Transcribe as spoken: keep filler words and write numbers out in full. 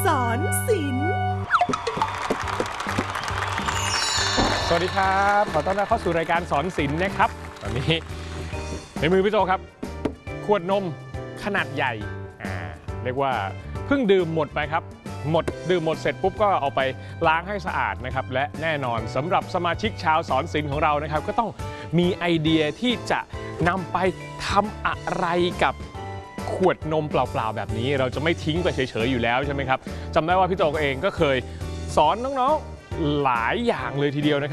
สอนศิลป์สวัสดีครับขอต้อนรับเข้าสู่รายการสอนศิลป์นะครับตอนนี้ในมือพี่โจครับขวดนมขนาดใหญ่อ่าเรียกว่าเพิ่งดื่มหมดไปครับหมดดื่มหมดเสร็จปุ๊บก็เอาไปล้างให้สะอาดนะครับและแน่นอนสำหรับสมาชิกชาวสอนศิลป์ของเรานะครับก็ต้องมีไอเดียที่จะนำไปทำอะไรกับขวดนมเปล่าๆแบบนี้เราจะไม่ทิ้งไปเฉยๆอยู่แล้วใช่ไหมครับจำได้ว่าพี่โจเองก็เคยสอนน้องๆหลายอย่างเลยทีเดียวนะครับ